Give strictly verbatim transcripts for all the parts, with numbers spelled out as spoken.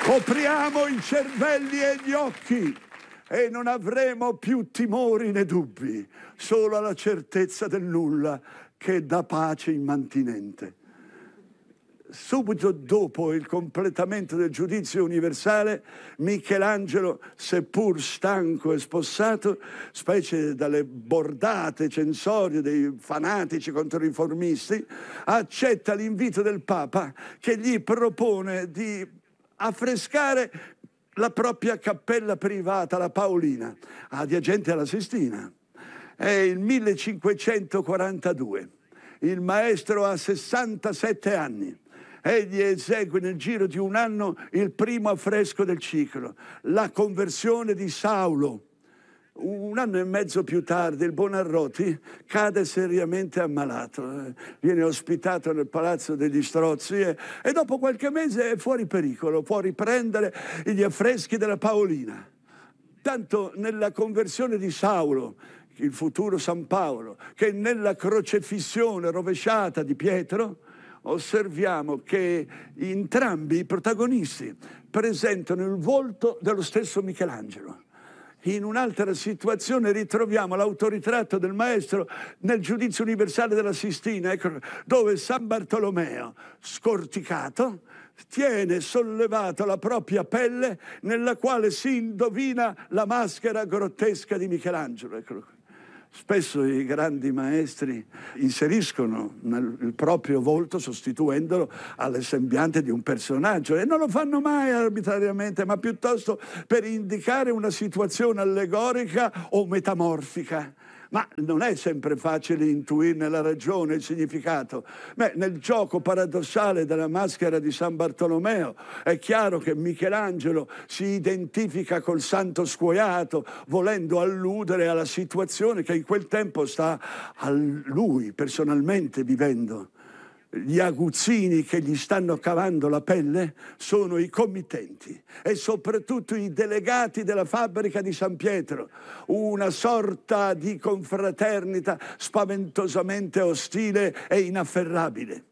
Copriamo i cervelli e gli occhi e non avremo più timori né dubbi, solo la certezza del nulla che dà pace immantinente. Subito dopo il completamento del giudizio universale, Michelangelo, seppur stanco e spossato, specie dalle bordate censorie dei fanatici controriformisti, accetta l'invito del Papa che gli propone di affrescare la propria cappella privata, la Paolina, adiacente alla Sistina. È il millecinquecentoquarantadue. Il maestro ha sessantasette anni. Egli esegue nel giro di un anno il primo affresco del ciclo, la conversione di Saulo. Un anno e mezzo più tardi il Buonarroti cade seriamente ammalato, viene ospitato nel Palazzo degli Strozzi e, e dopo qualche mese è fuori pericolo, può riprendere gli affreschi della Paolina. Tanto nella conversione di Saulo, il futuro San Paolo, che nella crocefissione rovesciata di Pietro, osserviamo che entrambi i protagonisti presentano il volto dello stesso Michelangelo. In un'altra situazione ritroviamo l'autoritratto del maestro nel giudizio universale della Sistina, ecco, dove San Bartolomeo, scorticato, tiene sollevato la propria pelle nella quale si indovina la maschera grottesca di Michelangelo. Eccolo qui. Spesso i grandi maestri inseriscono nel, il proprio volto sostituendolo alle sembianze di un personaggio e non lo fanno mai arbitrariamente, ma piuttosto per indicare una situazione allegorica o metamorfica. Ma non è sempre facile intuirne la ragione, il significato. Beh, nel gioco paradossale della maschera di San Bartolomeo è chiaro che Michelangelo si identifica col santo scuoiato, volendo alludere alla situazione che in quel tempo sta a lui personalmente vivendo. Gli aguzzini che gli stanno cavando la pelle sono i committenti e soprattutto i delegati della fabbrica di San Pietro, una sorta di confraternita spaventosamente ostile e inafferrabile.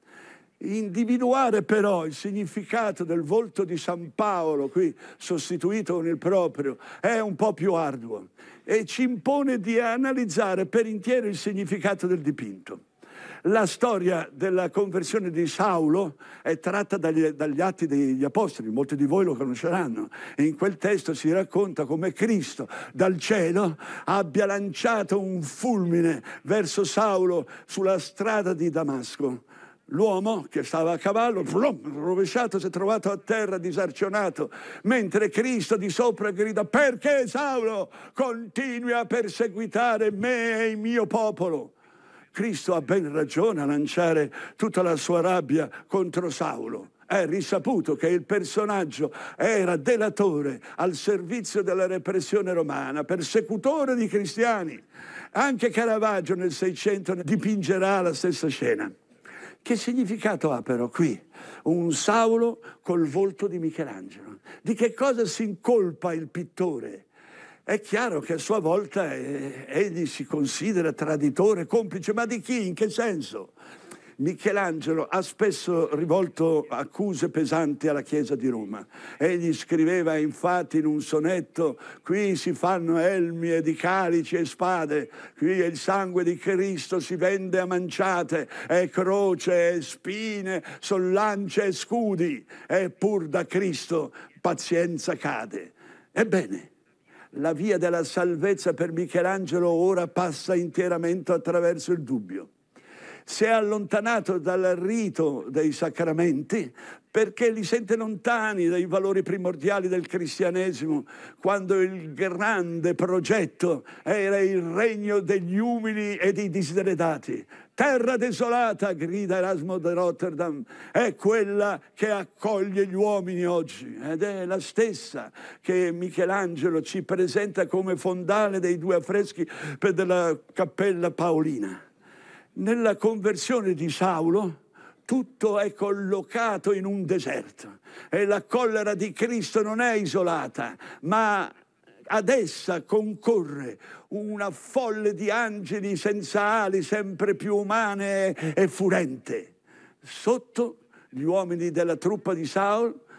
Individuare però il significato del volto di San Paolo, qui sostituito con il proprio, è un po' più arduo e ci impone di analizzare per intero il significato del dipinto. La storia della conversione di Saulo è tratta dagli, dagli Atti degli Apostoli, molti di voi lo conosceranno, e in quel testo si racconta come Cristo dal cielo abbia lanciato un fulmine verso Saulo sulla strada di Damasco. L'uomo che stava a cavallo, flom, rovesciato, si è trovato a terra disarcionato, mentre Cristo di sopra grida: perché Saulo continui a perseguitare me e il mio popolo? Cristo ha ben ragione a lanciare tutta la sua rabbia contro Saulo. È risaputo che il personaggio era delatore al servizio della repressione romana, persecutore di cristiani. Anche Caravaggio nel Seicento dipingerà la stessa scena. Che significato ha però qui un Saulo col volto di Michelangelo? Di che cosa si incolpa il pittore? È chiaro che a sua volta eh, egli si considera traditore, complice, ma di chi? In che senso? Michelangelo ha spesso rivolto accuse pesanti alla Chiesa di Roma. Egli scriveva infatti in un sonetto: qui si fanno elmi e di calici e spade, qui il sangue di Cristo si vende a manciate, è croce e spine, son lance e scudi, e pur da Cristo pazienza cade. Ebbene, la via della salvezza per Michelangelo ora passa interamente attraverso il dubbio. Si è allontanato dal rito dei sacramenti perché li sente lontani dai valori primordiali del cristianesimo, quando il grande progetto era il regno degli umili e dei desideratati. Terra desolata, grida Erasmo da Rotterdam, è quella che accoglie gli uomini oggi, ed è la stessa che Michelangelo ci presenta come fondale dei due affreschi della Cappella Paolina. Nella conversione di Saulo tutto è collocato in un deserto e la collera di Cristo non è isolata, ma ad essa concorre una folle di angeli senza ali, sempre più umane e furente. Sotto gli uomini della truppa di Saulo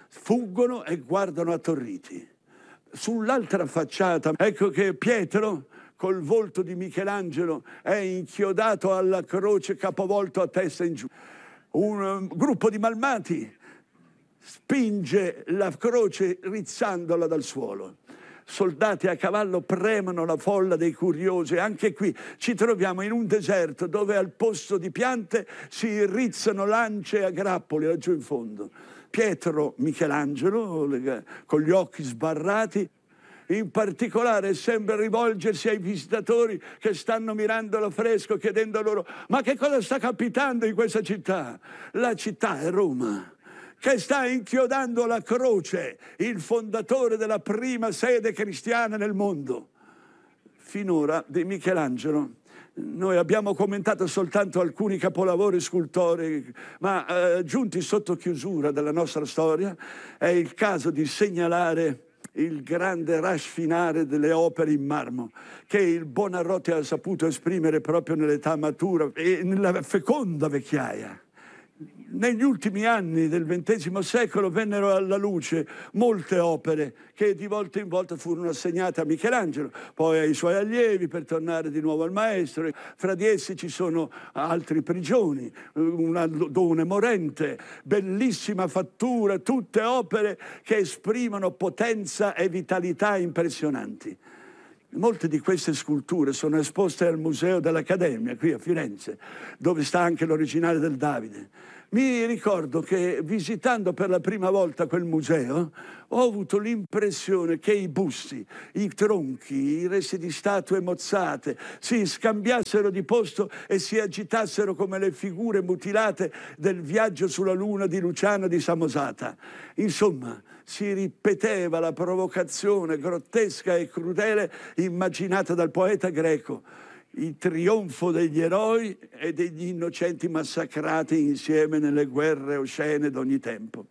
fuggono e guardano attorriti. Sull'altra facciata, ecco che Pietro, col volto di Michelangelo, è inchiodato alla croce, capovolto a testa in giù. Un gruppo di malmati spinge la croce rizzandola dal suolo. Soldati a cavallo premono la folla dei curiosi. Anche qui ci troviamo in un deserto dove al posto di piante si rizzano lance a grappoli laggiù in fondo. Pietro Michelangelo, con gli occhi sbarrati, in particolare sembra rivolgersi ai visitatori che stanno mirando l'affresco, chiedendo loro: ma che cosa sta capitando in questa città? La città è Roma, che sta inchiodando la croce, il fondatore della prima sede cristiana nel mondo. Finora di Michelangelo noi abbiamo commentato soltanto alcuni capolavori scultorei, ma eh, giunti sotto chiusura della nostra storia, è il caso di segnalare il grande raffinare delle opere in marmo che il Buonarroti ha saputo esprimere proprio nell'età matura e nella feconda vecchiaia. Negli ultimi anni del ventesimo secolo vennero alla luce molte opere che di volta in volta furono assegnate a Michelangelo, poi ai suoi allievi per tornare di nuovo al maestro. Fra di essi ci sono altri prigioni, una Done morente, bellissima fattura, tutte opere che esprimono potenza e vitalità impressionanti. Molte di queste sculture sono esposte al Museo dell'Accademia, qui a Firenze, dove sta anche l'originale del Davide. Mi ricordo che visitando per la prima volta quel museo ho avuto l'impressione che i busti, i tronchi, i resti di statue mozzate si scambiassero di posto e si agitassero come le figure mutilate del Viaggio sulla Luna di Luciano di Samosata. Insomma, si ripeteva la provocazione grottesca e crudele immaginata dal poeta greco: il trionfo degli eroi e degli innocenti massacrati insieme nelle guerre oscene d'ogni tempo.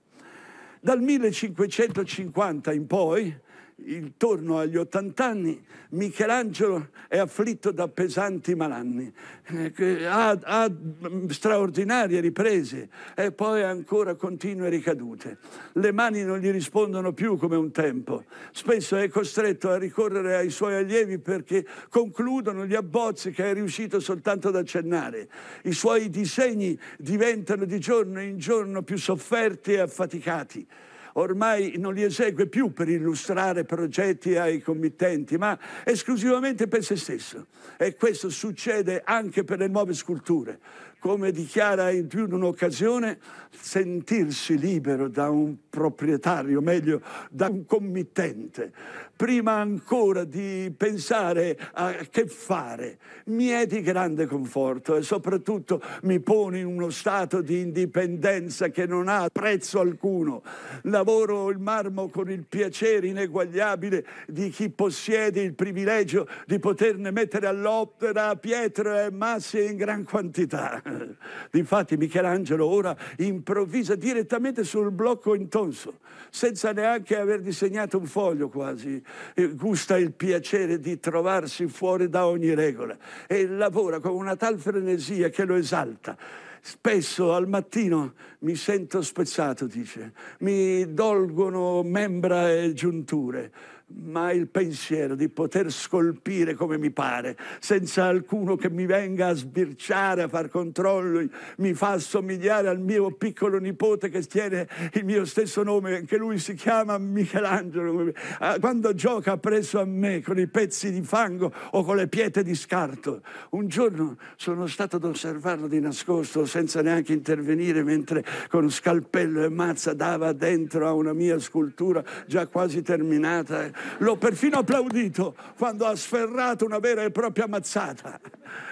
Dal millecinquecentocinquanta in poi, intorno agli ottant'anni, Michelangelo è afflitto da pesanti malanni, eh, ha, ha straordinarie riprese e poi ancora continue ricadute. Le mani non gli rispondono più come un tempo. Spesso è costretto a ricorrere ai suoi allievi perché concludono gli abbozzi che è riuscito soltanto ad accennare. I suoi disegni diventano di giorno in giorno più sofferti e affaticati. Ormai non li esegue più per illustrare progetti ai committenti, ma esclusivamente per se stesso. E questo succede anche per le nuove sculture. Come dichiara in più di un'occasione, sentirsi libero da un proprietario, meglio, da un committente, prima ancora di pensare a che fare, mi è di grande conforto e soprattutto mi pone in uno stato di indipendenza che non ha prezzo alcuno. Lavoro il marmo con il piacere ineguagliabile di chi possiede il privilegio di poterne mettere all'opera pietre e masse in gran quantità. Difatti Michelangelo ora improvvisa direttamente sul blocco intonso, senza neanche aver disegnato un foglio quasi. Gusta il piacere di trovarsi fuori da ogni regola e lavora con una tal frenesia che lo esalta. Spesso al mattino mi sento spezzato, dice, mi dolgono membra e giunture, ma il pensiero di poter scolpire come mi pare, senza alcuno che mi venga a sbirciare, a far controllo, mi fa assomigliare al mio piccolo nipote che tiene il mio stesso nome, anche lui si chiama Michelangelo, quando gioca presso a me con i pezzi di fango o con le pietre di scarto. Un giorno sono stato ad osservarlo di nascosto, senza neanche intervenire, mentre con scalpello e mazza dava dentro a una mia scultura già quasi terminata. L'ho perfino applaudito quando ha sferrato una vera e propria mazzata.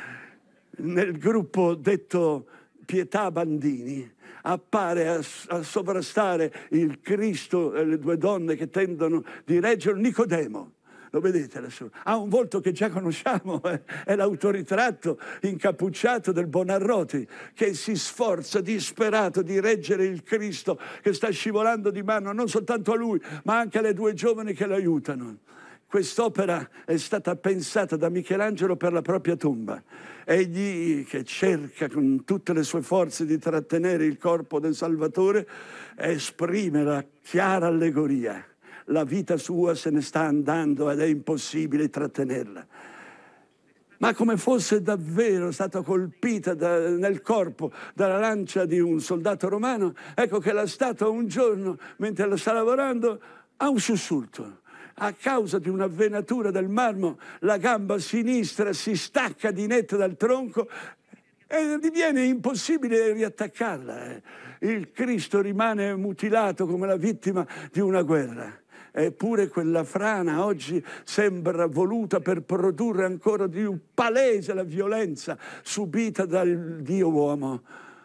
Nel gruppo detto Pietà Bandini appare a, a sovrastare il Cristo e le due donne che tendono di reggere Nicodemo. Lo vedete lassù? Ha un volto che già conosciamo, eh? È l'autoritratto incappucciato del Buonarroti che si sforza disperato di reggere il Cristo che sta scivolando di mano non soltanto a lui ma anche alle due giovani che lo aiutano. Quest'opera è stata pensata da Michelangelo per la propria tomba. Egli, che cerca con tutte le sue forze di trattenere il corpo del Salvatore, esprime la chiara allegoria. La vita sua se ne sta andando ed è impossibile trattenerla. Ma come fosse davvero stata colpita da, nel corpo dalla lancia di un soldato romano, ecco che la statua un giorno, mentre la sta lavorando, ha un sussulto. A causa di una venatura del marmo, la gamba sinistra si stacca di netto dal tronco e diviene impossibile riattaccarla. Il Cristo rimane mutilato come la vittima di una guerra. Eppure quella frana oggi sembra voluta per produrre ancora di più palese la violenza subita dal Dio uomo.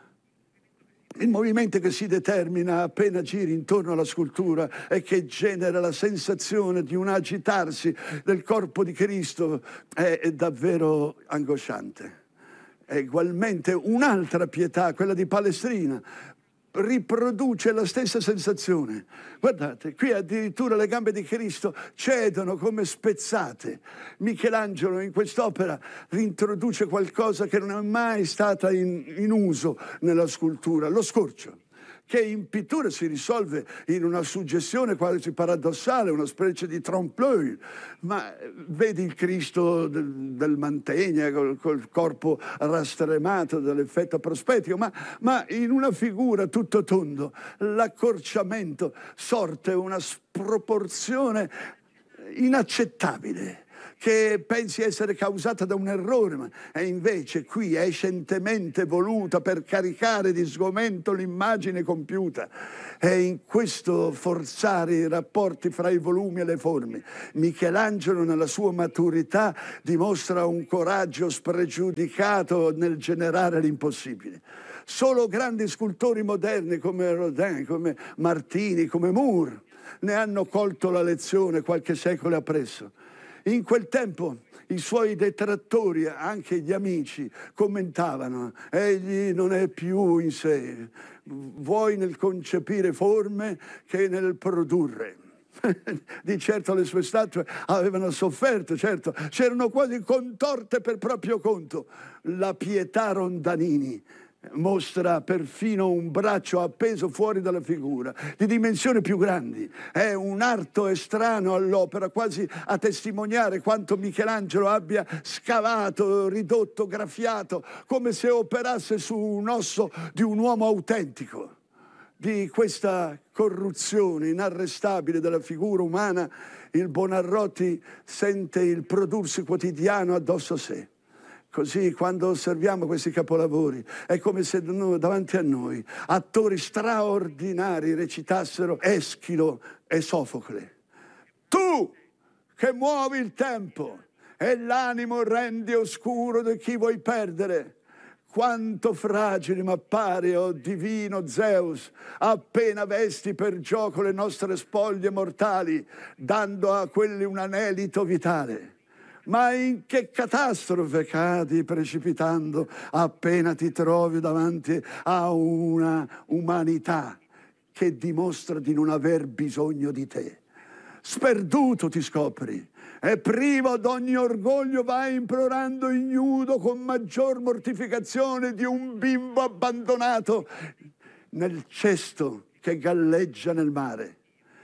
Il movimento che si determina appena giri intorno alla scultura e che genera la sensazione di un agitarsi del corpo di Cristo è, è davvero angosciante. E ugualmente un'altra pietà, quella di Palestrina, riproduce la stessa sensazione. Guardate, qui addirittura le gambe di Cristo cedono come spezzate. Michelangelo in quest'opera rintroduce qualcosa che non è mai stata in, in uso nella scultura, lo scorcio, che in pittura si risolve in una suggestione quasi paradossale, una specie di trompe-l'œil. Ma vedi il Cristo del, del Mantegna col, col corpo rastremato dall'effetto prospettico, ma, ma in una figura tutto tondo, l'accorciamento sorte una sproporzione inaccettabile, che pensi essere causata da un errore, ma è invece qui è scientemente voluta per caricare di sgomento l'immagine compiuta. E in questo forzare i rapporti fra i volumi e le forme, Michelangelo nella sua maturità dimostra un coraggio spregiudicato nel generare l'impossibile. Solo grandi scultori moderni come Rodin, come Martini, come Moore ne hanno colto la lezione qualche secolo appresso. In quel tempo i suoi detrattori, anche gli amici, commentavano: egli non è più in sé, vuoi nel concepire forme che nel produrre. Di certo le sue statue avevano sofferto, certo, c'erano quasi contorte per proprio conto. La Pietà Rondanini mostra perfino un braccio appeso fuori dalla figura, di dimensioni più grandi. È un arto estraneo all'opera, quasi a testimoniare quanto Michelangelo abbia scavato, ridotto, graffiato, come se operasse su un osso di un uomo autentico. Di questa corruzione inarrestabile della figura umana, il Buonarroti sente il prodursi quotidiano addosso a sé. Così, quando osserviamo questi capolavori, è come se davanti a noi attori straordinari recitassero Eschilo e Sofocle. Tu che muovi il tempo e l'animo rendi oscuro di chi vuoi perdere, quanto fragili m'appare, o divino Zeus, appena vesti per gioco le nostre spoglie mortali, dando a quelli un anelito vitale. Ma in che catastrofe cadi precipitando appena ti trovi davanti a una umanità che dimostra di non aver bisogno di te. Sperduto ti scopri e privo d'ogni orgoglio vai implorando ignudo con maggior mortificazione di un bimbo abbandonato nel cesto che galleggia nel mare.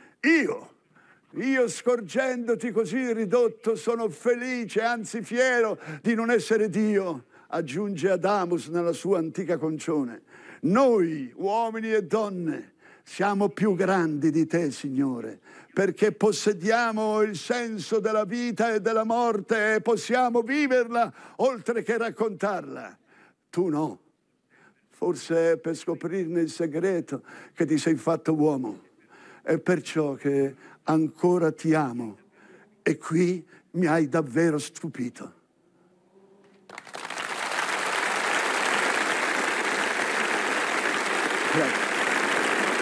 Io Io scorgendoti così ridotto sono felice, anzi fiero di non essere Dio, aggiunge Adamus nella sua antica concione. Noi, uomini e donne, siamo più grandi di te, Signore, perché possediamo il senso della vita e della morte e possiamo viverla oltre che raccontarla. Tu no. Forse è per scoprirne il segreto che ti sei fatto uomo. È perciò che ancora ti amo e qui mi hai davvero stupito. Grazie.